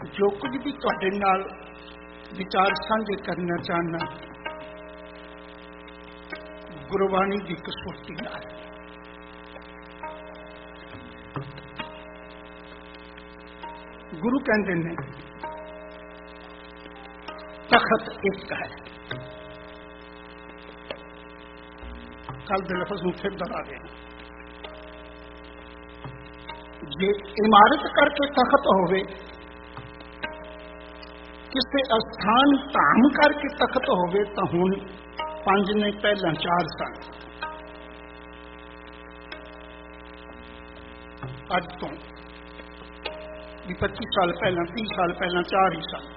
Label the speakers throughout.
Speaker 1: जो कुछ भी तुहाडे नाल विचार साझे करना चाहना गुरबाणी की कसौटी नाल गुरु कहते हैं तखत एक है। कल के लफ्ज में फिर दोहरा देना, जे इमारत करके तखत होवे, किसी स्थान धाम करके तखत होवे, तो हुण 5 ने पहला 4 सन, अज तो भी 25 साल पहला 30 साल पहला 4 ही सन।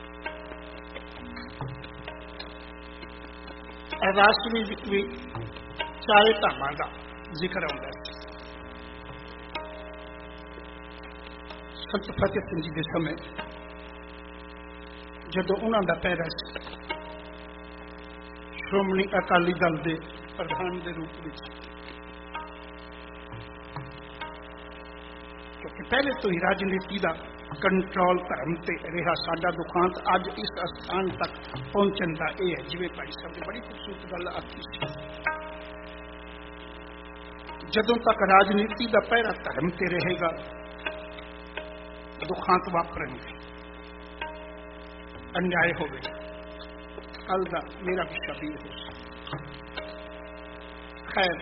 Speaker 1: राष्ट्री भी 4 धामां का जिक्र होता है। संत फतेह सिंह जी के समय जदों उन्हां दा पैरा श्रोमणी अकाली दल के प्रधान के रूप में, क्योंकि पहले तो ही राजनीति का कंट्रोल धर्म से रहा। साडा दुखांत अज इस स्थान तक पहुंचने का यह है, जिवें भाई साहब ने बड़ी खूबसूरत गल आखी सी, जदों तक राजनीति का पहरा धर्म से रहेगा दुखांत वापरेंगे, अन्याय होगा। कल का मेरा भी शबीर हो। खैर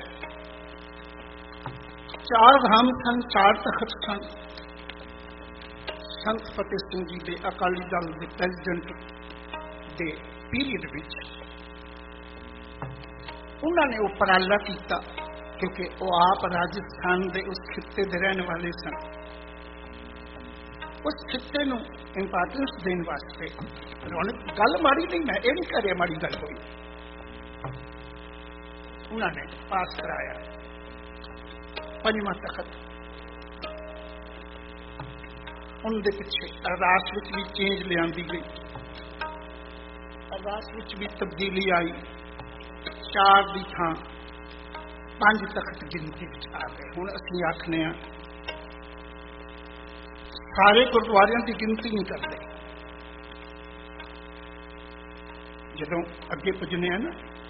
Speaker 1: 4 धाम सन, 4 तखत सन। संत फतेह सिंह जी के अकाली दल के प्रेसिडेंट के पीरियड में उन्होंने उपराला किया, क्योंकि वो आप राजस्थान के उस खिते के रहने वाले सन। उस खिते को इंपॉर्टेंस देने वास्ते गल माड़ी नहीं, मैं ये नहीं कर माड़ी गल हुई, उन्होंने पास कराया 5वां तखत। उनके पिछे अरदास भी चेंज लिया गई, अरदास भी तब्दीली आई। 4 की थां 5 तखत गिनती आ गए। हुण असीं आखने सारे गुरुद्वारियां की गिनती नहीं करते, जदों अगे पुजने हैं ना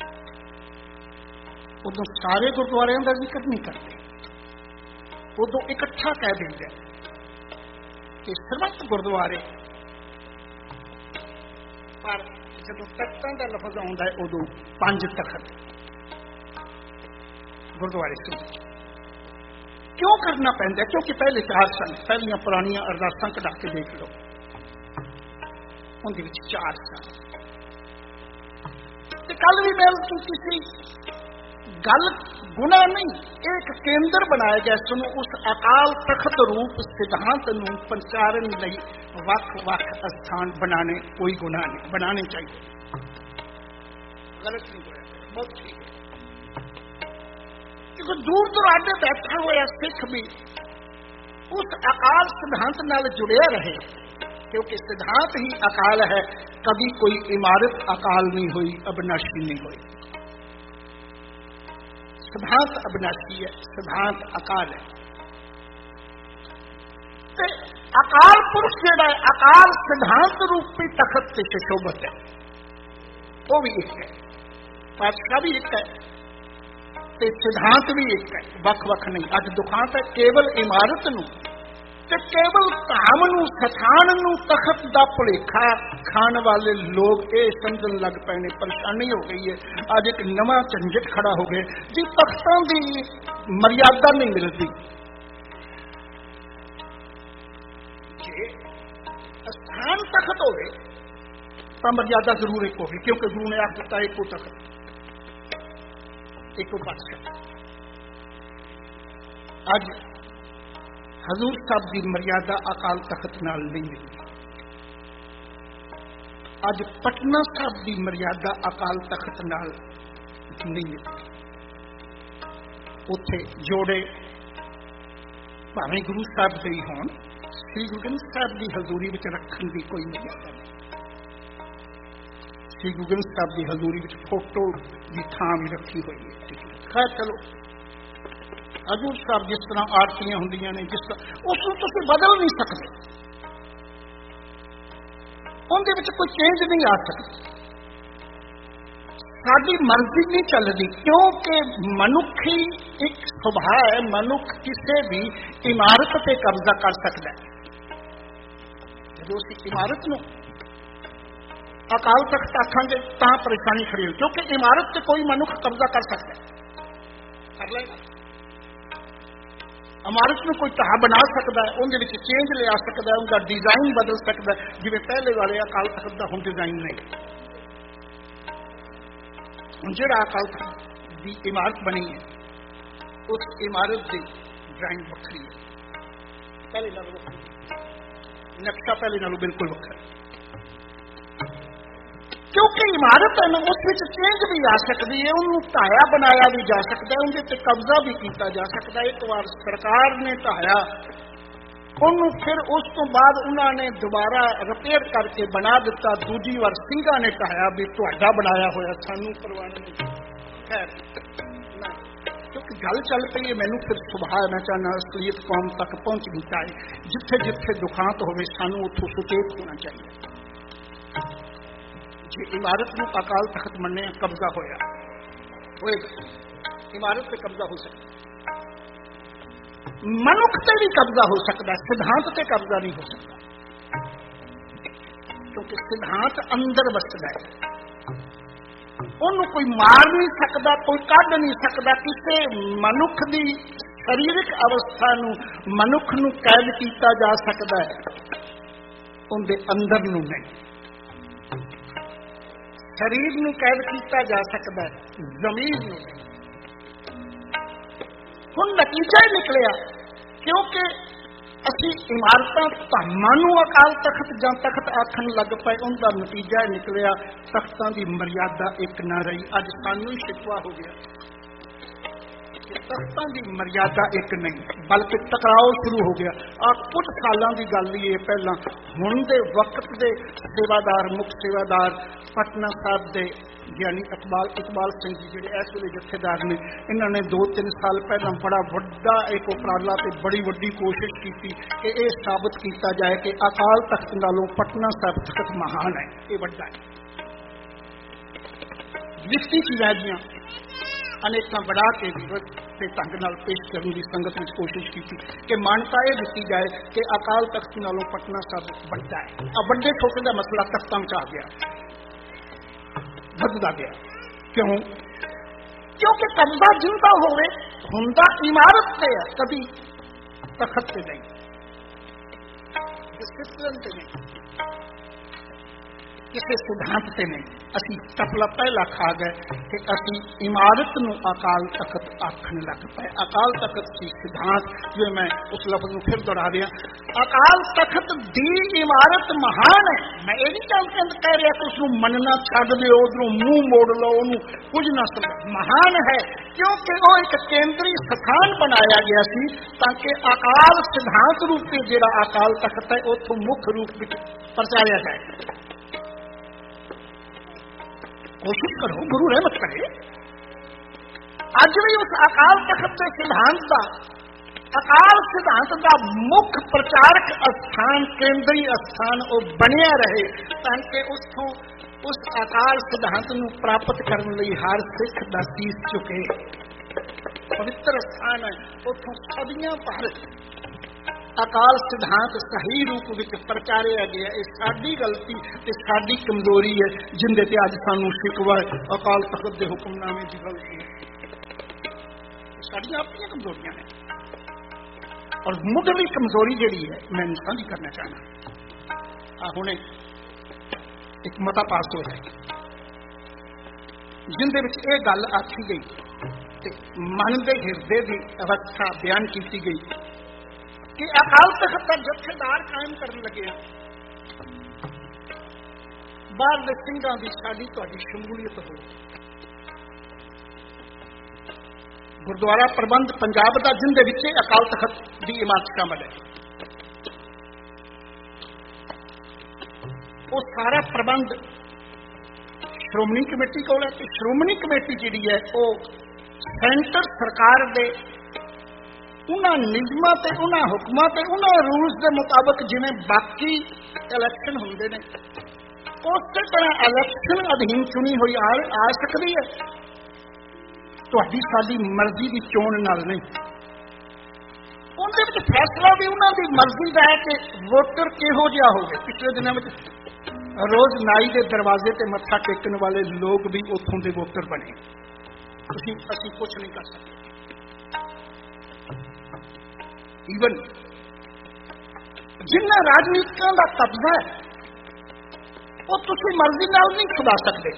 Speaker 1: उदों सारे गुरुद्वारियां का जिक्र नहीं करते, उदों इकट्ठा कह देंगे कि सर्वत गुरुद्वारे। पर जदों तख्तां का लफज आउंदा है उदों 5 तखत गुरुद्वारे से क्यों करना पैंदा? क्योंकि पहले 4 सन, पहलियां पुरानियां अरदासां कढा के देख लो, उनके विच 4 सन। कल भी मैं किसी गल गुना नहीं, एक केंद्र बनाया गया सुनो उस अकाल तखत रूप सिद्धांत नूं प्रचारण लई वख-वख स्थान बनाने कोई गुनाह नहीं, बनाने चाहिए, गलत नहीं होया, बहुत ठीक है। क्योंकि दूर दुराडे बैठा हुआ सिख भी उस अकाल सिद्धांत नाल जुड़िया रहे, क्योंकि सिद्धांत ही अकाल है। कभी कोई इमारत अकाल नहीं हुई, अविनाशी नहीं हुई। सिद्धांत अविनाशी है, सिद्धांत अकाल है। ते अकाल पुरुष जिहड़ा है, अकाल सिद्धांत रूपी तखत से सुशोभित है, वो भी एक है। पातशाह भी एक है, ते सिद्धांत भी एक है, वख-वख नहीं। अज दुखांत है केवल इमारत नूं ते केवल धाम नूं स्थान नूं तखत दा भुलेखा खाण वाले लोग ये समझन लग पे ने। परेशानी हो गई है, अज एक नवा झंझट खड़ा हो गया जी, तख्तां दी मर्यादा नहीं मिलती। जे स्थान तखत होवे तां मर्यादा जरूर एक होगी, क्योंकि गुरु ने आख दिता एको तखत एको पातशाह। अज हजूर साहब की मर्यादा अकाल तखत नाल नहीं मिलती। अज पटना साहब की मर्यादा अकाल तखत नाल नहीं मिलती। उत्थे जोड़े भावें गुरु साहब दे होण, श्री गुरु ग्रंथ साहब की हजूरी में रखने की कोई मर्यादा नहीं। श्री गुरु ग्रंथ साहब की हजूरी में फोटो की थां भी रखी हुई है। खैर चलो, हजूर साहब जिस तरह आरतियां होंदियां ने, जिस तरह उसको तुसीं बदल नहीं सकते। उनके विच कोई चेंज नहीं आ सकता। साडी मर्जी नहीं चलती, क्योंकि मनुखी एक सुभाव है, मनुख किसी भी इमारत पे कब्जा कर सकता है। जो उस इमारत नूं अकाल तख्त आखांगे तां परेशानी खड़ी हो, क्योंकि इमारत से कोई मनुख कब्जा कर सकता है, कर लेगा। इमारत में कोई तह बना सकता है, उनके विच चेंज ले आ सकता है, उनका डिजाइन बदल सकता है, जिवें पहले वाले अकाल तख्त का हुण डिजाइन नहीं। जिहड़ा अकाल तख्त की इमारत बनी है, उस इमारत की ड्राइंग वक्री है, पहले नालों वक्री, नक्शा पहले नालों बिल्कुल वक्रा। क्योंकि इमारत है ना, उस विच चेंज भी आ सकती है, उन्होंने ढाया बनाया भी जा सकता है, उनके ते कब्जा भी किया जा सकता है। एक बार सरकार ने ढाया, उन्होंने फिर उस तो बाद उन्होंने दोबारा रिपेयर करके बना दिता, दूजी बार सिंघा ने ढाया भी तुहाडा बनाया होया, सानू परवाह नहीं। खैर क्योंकि गल चल पई है, मैनू फिर सुभाव मैं चाहना असलीयत कौम तक पहुंच गई है, जिथे जिथे दुखांत होवे सानू उत्थों सुचेत होना चाहिए। जे इमारत में अकाल तख्त मन्ने कब्जा होया होएगा, इमारत पे कब्जा हो सकता, मनुख से भी कब्जा हो सकता है, सिद्धांत से कब्जा नहीं हो सकता, क्योंकि सिद्धांत अंदर बसदा है, उन्होंने कोई मार नहीं सकता, कोई कढ़ नहीं सकता। किसी मनुख की शरीरक अवस्था नूं मनुख नूं कैद किया जा सकता है, उनके अंदर नूं नहीं। शरीर नूं कैद किया जा सकता है, जमीर नूं नहीं। हुण नतीजा ही निकलिया, क्योंकि असी इमारतां धामां नूं अकाल तख्त जां तख्त आखण लग पे, उनका नतीजा निकलिया तख्तां की मर्यादा एक ना रही। अज सानू ही शिकवा हो गया कि तख्तां की मर्यादा एक नहीं, बल्कि टकराव शुरू हो गया। कुछ सालों की गल ही है, पहला हुण दे वक्त दे सेवादार, मुख सेवादार पटना साहब दे ज्ञानी इकबाल सिंह जी जिहड़े इस वेले जथेदार ने, इन्होंने 2-3 साल पहला बड़ा वड्डा एक उपराला ते बड़ी वड्डी कोशिश की कि यह साबित किया जाए कि अकाल तख्त नालों पटना साहब तख्त महान है, ये वड्डा है। लिखती चीज़ां जियां अनेक बढ़ा के ढंग नाल पेश करने की संगत में कोशिश की कि मानता यह दी जाए कि अकाल तख्त नालों पटना साहब वड्डा है। अब वड्डे छोटे का मसला तख्तां में आ गया, बढ़ता गया। क्यों? क्योंकि कब्जा जिंदा होवे हुंदा इमारत से है, कभी तख्त से नहीं, डिसिप्लिन से नहीं, किसी सिद्धांत से नहीं। असी टपला पहला खा गए कि असी इमारत नूं अकाल तख्त आखण लग पे। अकाल तख्त की सिद्धांत, जो मैं उस लफ्ज में फिर दोहरा दिया, अकाल तख्त दी इमारत महान है। मैं ये नहीं कह रहा कि उसको मनना छड़ दो, उधरों मुंह मोड़ लो, उन्होंने कुछ ना समझ। महान है क्योंकि वो एक केंद्रीय स्थान बनाया गया सी, ताकि अकाल सिद्धांत रूप से जिहड़ा अकाल तख्त है उथों मुख्य रूप में प्रचारिया जाए। कोशिश करो, गुरु रहमत करे। अज भी उस अकाल तख्त के सिद्धांत का, अकाल सिद्धांत का मुख्य प्रचारक स्थान, केंद्रीय स्थान वो बनिया रहे, ताकि उसको उस अकाल सिद्धांत नूं प्राप्त करने लई हर सिख दा सीस चुके। पवित्र स्थान है, उथों सदियां भर अकाल सिद्धांत सही रूप में प्रचारिया गया। ये साडी गलती ते साडी कमजोरी है, जिंदे ते अज सानू शिकवा है अकाल तख्त के हुक्मनामे की गलती है। साडियां अपनी कमजोरियां ने, और मुढ़ली कमजोरी जिहड़ी है मैं साझी करना चाहना। हुणे एक मता पास होया जिंदे विच ये गल आखी गई ते मन के हिरदे की अवस्था बयान की गई कि अकाल तख्त का जथेदार कायम करने लगे, बाहर दे सिंघां दी साडी तुहाडी शमूलीयत हो। गुरुद्वारा प्रबंध पंजाब का जिंदे विच अकाल तख्त की इमारत शामिल है, वो सारा प्रबंध श्रोमणी कमेटी को है। श्रोमणी कमेटी जिहड़ी है वो सेंटर सरकार दे उन्होंने नियमां ते उन्होंने हुक्मां ते उन्होंने रूल्स के मुताबिक जिवें बाकी इलैक्शन होंदे ने उस तरह इलैक्शन अधीन चुनी हुई आ सकती है, तुहाडी साडी मर्जी की चोण नाल नहीं। उनके फैसला भी उन्होंने मर्जी का है कि वोटर किहो जिहा होवे। पिछले दिनों में रोज नाई के दरवाजे ते मत्था टेकन वाले लोग भी उतों के वोटर बने। असीं कुछ नहीं कर सकते। ईवन जिन्ना राजनीतिकां दा कब्जा है वो तुसीं मर्जी नाल नहीं छुड़ा सकते,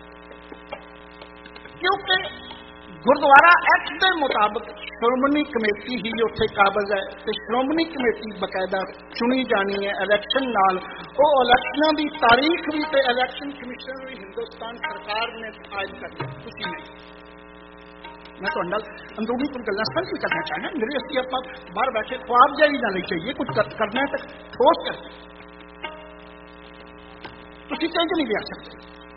Speaker 1: क्योंकि गुरुद्वारा एक्ट के मुताबिक श्रोमणी कमेटी ही उत्थे काबज है, तो श्रोमणी कमेटी बकायदा चुनी जानी है इलैक्शन नाल। वो इलैक्शनां की तारीख भी तो इलैक्शन कमिश्नर भी हिंदुस्तान सरकार ने कायम कर दिया, तुसीं नहीं। मैं तुहाडे नाल अंदरूनी कुछ गल्लां साझी करना चाहना। मेरे असली आप बाहर बैठे ख्वाब जारी ना नहीं चाहिए, कुछ करना है तो ठोस कर, तुसीं कहीं नहीं ले आ सकते।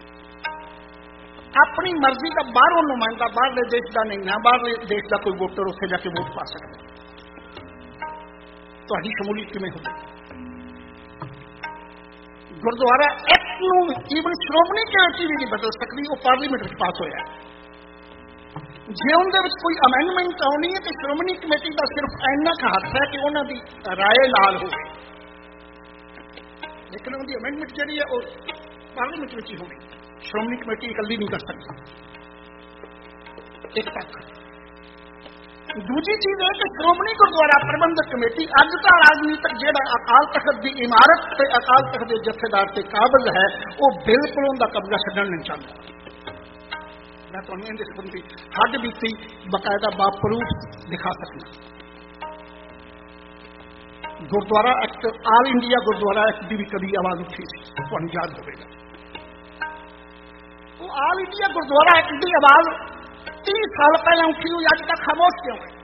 Speaker 1: अपनी मर्जी का बाहरों नुमाइंदा बाहरले देश का नहीं ना, बाहरले देश का कोई वोटर उत्थे जाके वोट पा सकता। तुहाडी शमूलियत किवें होगी? गुरुद्वारा एक्ट नूं ईवन श्रोमणी कमेटी भी नहीं बदल सकती, वो पार्लीमेंट में पास होया। जे उनदे विच कोई अमेंडमेंट आउणी है तो श्रोमणी कमेटी का सिर्फ इन्ना क हथ है कि उन्हां दी राय नाल होवे, लेकिन उनकी अमेंडमेंट जिहड़ी है वो पार्लीमेंट में ही होगी। श्रोमणी कमेटी इकली नहीं कर सकती। एक पक्ष। दूसरी चीज है कि श्रोमणी गुरुद्वारा प्रबंधक कमेटी अज का राजनीतिक जिहड़ा अकाल तख्त की इमारत से अकाल तख्त के जथेदार से काबज है, वो बिल्कुल उनका कब्जा छड्डण नहीं चाहता। मैं तुहानूं इहदे संबंधी हद बीती बकायदा बाप्रूफ दिखा सकना। गुरुद्वारा एक्ट आल इंडिया गुरुद्वारा एक्ट की भी कभी आवाज उठी सी, तुहानूं याद होगा। आल इंडिया गुरुद्वारा एक्ट की आवाज 30 साल पहले उठी हुई अज तक खामोश क्यों है?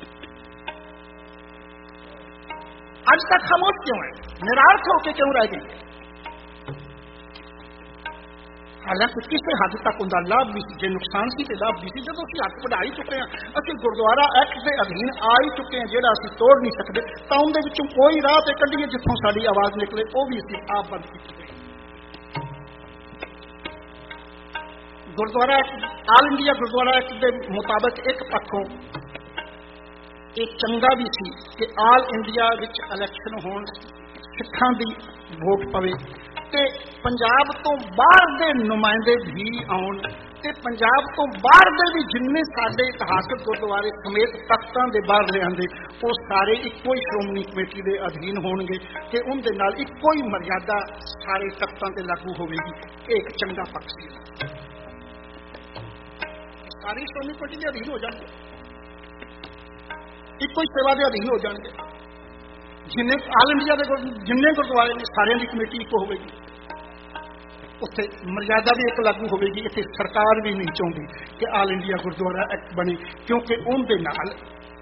Speaker 1: अज तक खामोश क्यों है? निरार्थ होकर क्यों रह गई? हालांकि किसी हद तक उनका लाभ भी जो नुकसान से लाभ भी सी। जो असं हथ बढ़ा ही चुके हैं, असं गुरुद्वारा एक्ट के अधीन आ ही चुके हैं, जोड़ा असं तोड़ नहीं सकते, तो उनके कोई राह पे कढ़िए जितों साड़ी आवाज निकले, वो भी असं आप बंद की गई। गुरुद्वारा आल इंडिया गुरुद्वारा एक्ट के मुताबिक एक पक्षों एक चंगा भी सी कि आल इंडिया विच इलैक्शन होण, सिखां दी वोट पवे ते पंजाब तो बाहर दे नुमाइंदे भी आउण, ते पंजाब तो बाहर दे भी जिन्ने साडे इतिहासक गुरुद्वारे समेत तख्तां दे बाहर आंदे वो सारे इक्को ही श्रोमणी कमेटी के अधीन होणगे ते उनदे नाल इक्को ही मर्यादा सारे तख्तां ते लागू होवेगी। एक चंगा पक्ष सी। सारी श्रोमणी कमेटी के अधीन हो जाएंगे, एक कोई सेवा के अधीन हो जाएंगे। जिन्हें आल इंडिया के जिन्ने गुरुद्वारे ने सारे की कमेटी एक होगी, उत्थे मर्यादा भी एक लागू होगी। इतने सरकार भी नहीं चाहती कि आल इंडिया गुरुद्वारा एक्ट बने, क्योंकि उनके नाल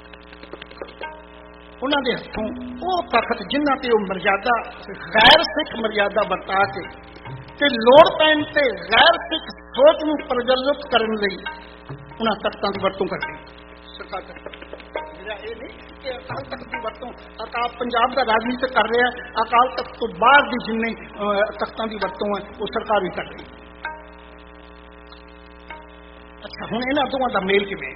Speaker 1: उन्होंने हथों वो तखत जिन्हों पर वो मर्यादा गैर सिख मर्यादा बरता के लोड़ पैन से गैर सिख सोच को प्रज्वलित करने लई उन्होंने तख्तों की वरतों कर दी सरकार। मेरा ये नहीं कि अकाल तख्त की वरतों अकाल पंजाब का राजनीतिक कर रहा है, अकाल तख्त तो बाहर की जिन्ने तख्तों की वरतों है वो सरकार भी कर रही। अच्छा हुण इन्हां दोवां दा मेल किवें?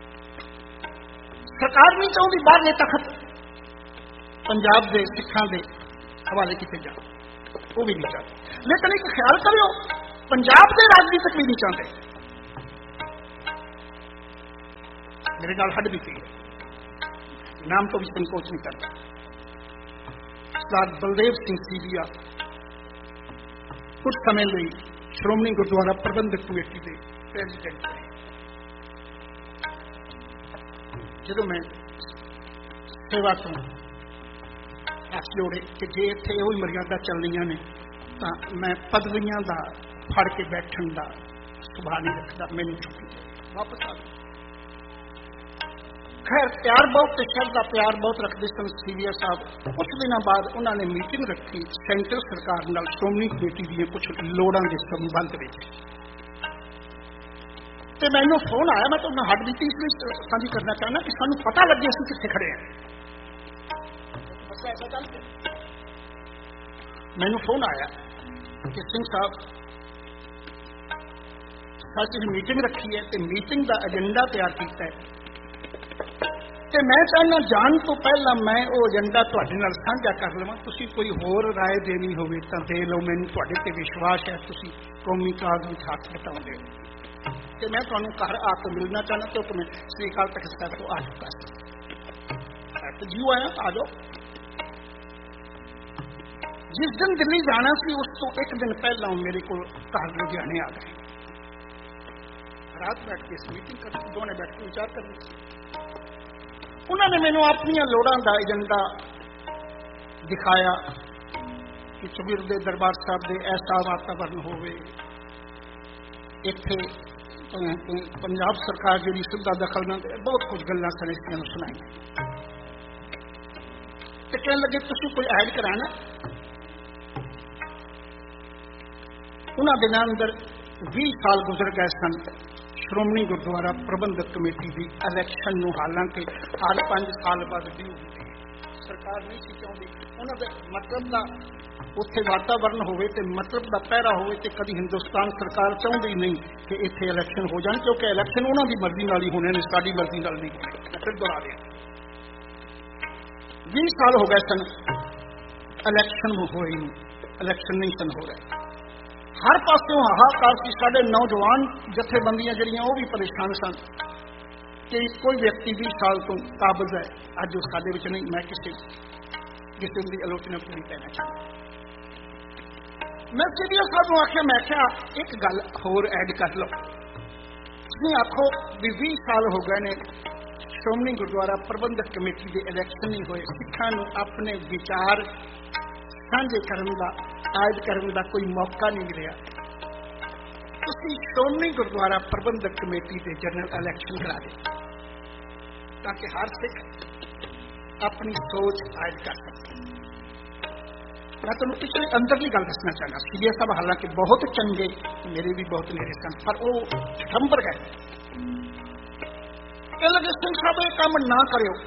Speaker 1: सरकार नहीं चाहती बाहरले तख्त पंजाब के सिखां के हवाले किए जाए, वो भी नहीं चाहते। लेकिन एक ख्याल करियो, पंजाब के राजनीतिक भी नहीं चाहते। मेरे नाल हद भी थी, नाम तो भी संकोच नहीं करता। सरदार बलदेव सिंह सीबिया कुछ समय लिए श्रोमणी गुरुद्वारा प्रबंधक कमेटी के प्रेसिडेंट रहे। जो मैं सेवा तो हथ जोड़े कि जे इत्थे वही मर्यादा चल रही ने तो मैं पदवियां का फड़ के बैठन का सुभाव नहीं रखता, मैनू छुट्टी वापस आ गई। खैर प्यार बहुत श्रद्धा प्यार बहुत रखते सन सीबिया साहब। कुछ दिनों बाद उन्होंने मीटिंग रखी सेंट्रल सरकार नाल श्रोमणी कमेटी दी कुछ लोड़ां के संबंध में, तो मैनू फोन आया। मैं तो हट बीती इसलिए साझी करना चाहना कि सानू पता लगे असं कितने खड़े हैं। मैनू फोन आया कि सिंह साहब साडी मीटिंग रखी है तो मीटिंग का एजेंडा तैयार किया है ते मैं चाहना जान तो पहला मैं वो एजेंडा तुहाडे नाल साझा कर लवां। तुसीं कोई होर राय देनी होवे तां दे लो, मैनूं तुहाडे ते विश्वास है तुसीं कौमी काज विच हੱਥ बटाउंदे हो ते मैं तुहानूं घर आके मिलना चाहना क्योंकि मैं श्री अकाल तख्त साहिब तो आ चुका सी तो जीव आया आ जाओ। जिस दिन दिल्ली जाना सी उस तो एक दिन पहला मेरे को घर लुधियाने आ गए। रात बैठ के इस मीटिंग कर दोनों बैठ के विचार करनी। उन्होंने मैनू अपन लोड़ां दा एजेंडा दिखाया कि सुबीर दे दरबार साहब दे ऐसा वातावरण होवे, इत्थे पंजाब सरकार जी सिद्धा दखल न दे, बहुत कुछ गल्लां सनेस्तियां नूं सुनाई ते कहण लगे तुसीं कोई ऐड कराना। उन्हां दिनां अंदर 20 साल गुजर गए सन श्रोमणी गुरुद्वारा प्रबंधक कमेटी की इलैक्शन नूं, हालांकि हर 5 साल बाद भी सरकार नहीं सी चाहती। उन्होंने मतलब का उत्थे वातावरण होवे ते मतलब का पहरा होवे ते कभी हिंदुस्तान सरकार चाहती नहीं कि इत्थे इलैक्शन हो जाए, क्योंकि इलैक्शन उन्हां दी मर्जी नाल ही होने ने, साडी मर्जी नाल नहीं होने। फिर दोहरा दिया 20 साल हो गए सन इलैक्शन होए नूं, इलैक्शन नहीं सन हो रहे। हर पासों हाहाकार सी, साडे नौजवान जथेबंदियां जड़ियां वो भी परेशान सन कि कोई व्यक्ति 20 साल तो काबज है, अज उस साडे विच नहीं। मैं किसी की आलोचना पूरी कहना चाहता। मैं सीडीओ साहब नूं आख्या, मैं क्या एक गल होर ऐड कर लो। तुसीं आखो भी 20 साल हो गए ने श्रोमणी गुरुद्वारा प्रबंधक कमेटी के इलैक्शन नहीं होए, सिखां नूं अपने विचार साझे करन दा, ऐड करन दा कोई मौका नहीं मिलिया। तुसीं श्रोमणी गुरुद्वारा प्रबंधक कमेटी के जनरल इलैक्शन करा दे ताकि हर सिख अपनी सोच ऐड कर सके। मैं तुहानूं पिछले अंदरली गल दसना चाहना। सीडीओ साहब हालांकि बहुत चंगे, मेरे भी बहुत नेड़े सन, पर वो ठंबर गए। कह लगे सिंह साहब ये काम ना करियो,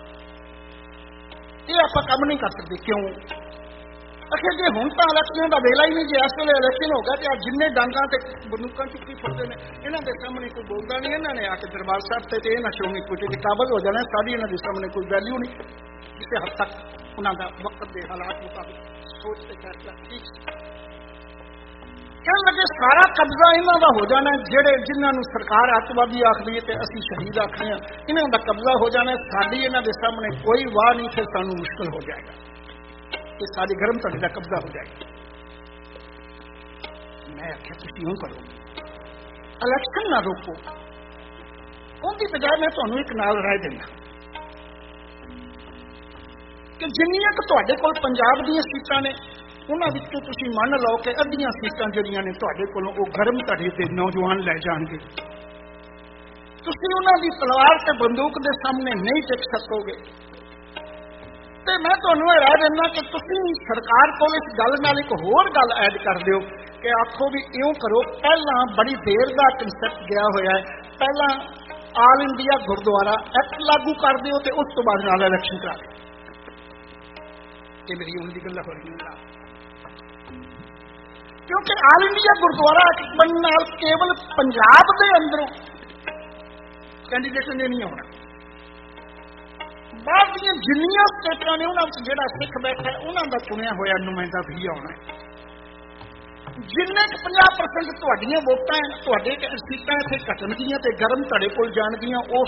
Speaker 1: ये आप काम नहीं कर सकते। क्यों? आखिर जी हुण तां इलैक्शन का वेला ही नहीं, जो इस वेले इलैक्शन हो गया तो जिन्ने डांगा ते बंदूकां चुक्की फिरदे ने, इन्हां दे सामने कोई बोलदा नहीं। इन्हां ने आके दरबार साहब ते इन्हां श्रोमणी कमेटी दे काबल हो जाना, साडी इन्हां दे सामने कोई वैल्यू नहीं। किसी हद तक उन्हां दा वक्त के हालात मुताबिक सोच ते फैसला ठीक। कहण लगे सारा कब्जा इन्हां दा हो जाना, जिहड़े जिन्हां नूं सरकार अतवादी आखदी है ते असीं शहीद आखदे हां, इन्हां दा कब्जा हो जाना। साडी इन्हां दे सामने कोई वाह नहीं, फिर सानूं मुश्किल हो जाएगा कि सारी गर्म धड़े का कब्जा हो जाएगा। मैं आख्या तुसीं यूं करो, इलैक्शन ना रोको, उनकी बजाय मैं तुहानूं एक नाल राय देना कि जिन्नियां कि तुहाडे कोल पंजाब दीयां सीटां ने, उन्हां विचों तुसीं मन लो कि अद्धियां सीटां जिहड़ियां ने तुहाडे कोलों वो गर्म धड़े ते नौजवान लै जाणगे। तुसीं उन्हां दी तलवार ते बंदूक दे सामने नहीं टिक सकोगे। ते मैं तुहानूं राय देना कि तुसीं सरकार को इस गल नाल एक होर गल ऐड कर दिओ कि आखो भी इउं करो, पहला बड़ी देर का कंसैप्ट गया होया है, पहला आल इंडिया गुरुद्वारा एक्ट लागू कर दिओ ते उस तो बाद नाल इलैक्शन करा दिओ। ये मेरी उनकी गल हो रही है, क्योंकि आल इंडिया गुरुद्वारा एक्ट बनने नाल केवल पंजाब के अंदरों कैंडीडेट ने नहीं होना, बाहर दी जिन्नियां स्टेटां ने उन्हां जिहड़ा सिख बैठा उन्हां दा चुनिया होया नुमाइंदा भी आउणा है। जिन्ने 50% तुहाडीआं वोटां तुहाडे सीटां इत्थे घटणगीआं ते गर्म धड़े कोल जाणगीआं, उस